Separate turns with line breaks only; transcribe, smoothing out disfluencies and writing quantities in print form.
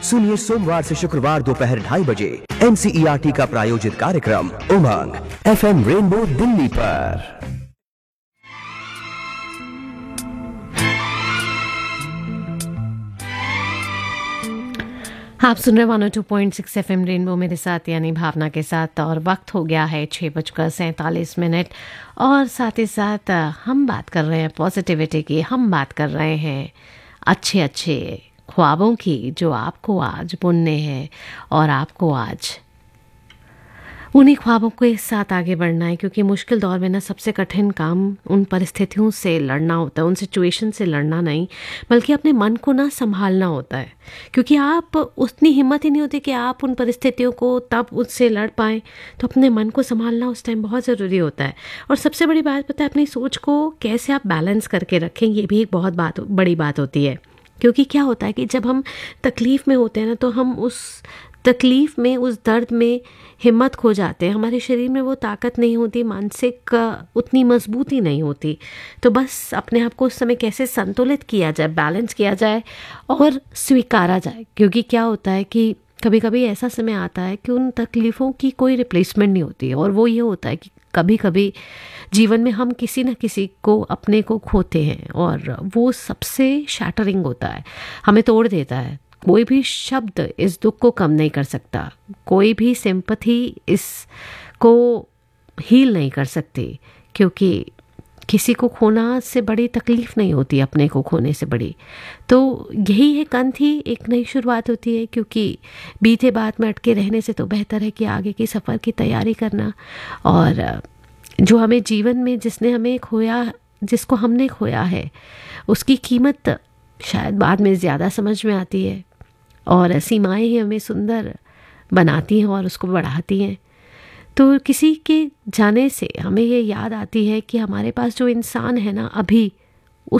सुनिए सोमवार से शुक्रवार दोपहर 2:30 NCERT का प्रायोजित कार्यक्रम उमंग FM रेनबो दिल्ली पर।
आप सुन रहे 102.6 FM रेनबो मेरे साथ यानी भावना के साथ, और वक्त हो गया है 6:47 और साथ ही साथ हम बात कर रहे हैं पॉजिटिविटी की। हम बात कर रहे हैं अच्छे अच्छे ख्वाबों की जो आपको आज बुनने हैं और आपको आज उन्हीं ख्वाबों के साथ आगे बढ़ना है, क्योंकि मुश्किल दौर में ना सबसे कठिन काम उन परिस्थितियों से लड़ना होता है, उन सिचुएशन से लड़ना नहीं, बल्कि अपने मन को ना संभालना होता है। क्योंकि आप उतनी हिम्मत ही नहीं होती कि आप उन परिस्थितियों को तब उससे लड़ पाएँ, तो अपने मन को संभालना उस टाइम बहुत ज़रूरी होता है। और सबसे बड़ी बात पता है, अपनी सोच को कैसे आप बैलेंस करके रखें, ये भी एक बहुत बड़ी बात होती है। क्योंकि क्या होता है कि जब हम तकलीफ़ में होते हैं ना, तो हम उस तकलीफ़ में, उस दर्द में हिम्मत खो जाते हैं। हमारे शरीर में वो ताकत नहीं होती, मानसिक उतनी मजबूती नहीं होती। तो बस अपने आप को उस समय कैसे संतुलित किया जाए, बैलेंस किया जाए और स्वीकारा जाए। क्योंकि क्या होता है कि कभी कभी ऐसा समय आता है कि उन तकलीफ़ों की कोई रिप्लेसमेंट नहीं होती, और वो ये होता है कि कभी कभी जीवन में हम किसी न किसी को, अपने को खोते हैं, और वो सबसे शैटरिंग होता है, हमें तोड़ देता है। कोई भी शब्द इस दुख को कम नहीं कर सकता, कोई भी सिंपैथी इसको हील नहीं कर सकती, क्योंकि किसी को खोना से बड़ी तकलीफ़ नहीं होती अपने को खोने से बड़ी। तो यही एक अंत ही एक नई शुरुआत होती है, क्योंकि बीते बात में अटके रहने से तो बेहतर है कि आगे की सफ़र की तैयारी करना। और जो हमें जीवन में जिसको हमने खोया है, उसकी कीमत शायद बाद में ज़्यादा समझ में आती है, और सीमाएं ही हमें सुंदर बनाती हैं और उसको बढ़ाती हैं। तो किसी के जाने से हमें ये याद आती है कि हमारे पास जो इंसान है ना अभी,